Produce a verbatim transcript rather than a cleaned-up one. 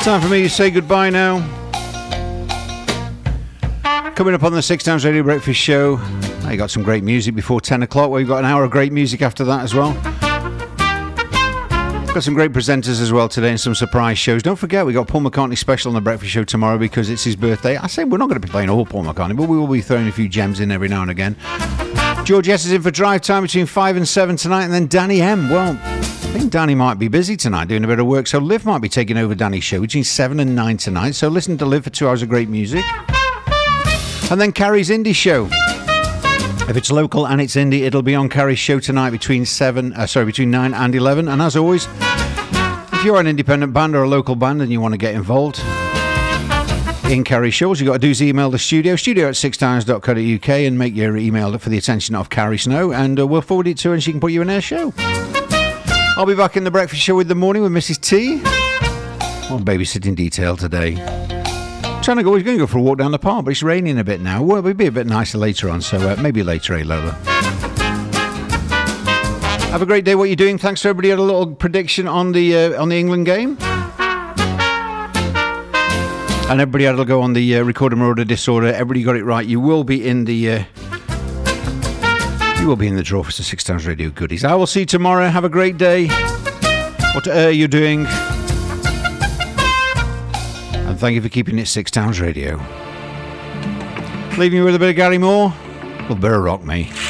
Time for me to say goodbye now. Coming up on the Six Towns Radio Breakfast Show, I got some great music before ten o'clock. We've got an hour of great music after that as well. Got some great presenters as well today and some surprise shows. Don't forget, we got Paul McCartney special on the Breakfast Show tomorrow because it's his birthday. I say we're not going to be playing all Paul McCartney, but we will be throwing a few gems in every now and again. George S is in for drive time between five and seven tonight, and then Danny M. Well, I think Danny might be busy tonight doing a bit of work, so Liv might be taking over Danny's show between seven and nine tonight. So listen to Liv for two hours of great music. And then Carrie's Indie Show. If it's local and it's indie, it'll be on Carrie's show tonight between seven, uh, sorry, between nine and eleven. And as always, if you're an independent band or a local band and you want to get involved in Carrie's shows, you've got to do is email the studio, studio at six towns dot co dot uk, and make your email for the attention of Carrie Snow, and uh, we'll forward it to her and she can put you in her show. I'll be back in the breakfast show with the morning with Missus T on babysitting detail today. Trying to go, he's going to go for a walk down the park, but it's raining a bit now. Well, it'll be a bit nicer later on, so uh, maybe later, eh, Lola? Have a great day. What you're doing? Thanks to everybody. Had a little prediction on the uh, on the England game, and everybody had to go on the uh, recorder marauder disorder. Everybody got it right. You will be in the. Uh, You will be in the draw for the Six Towns Radio goodies. I will see you tomorrow. Have a great day. What are you doing? And thank you for keeping it Six Towns Radio. Leaving you with a bit of Gary Moore. Well, better rock me.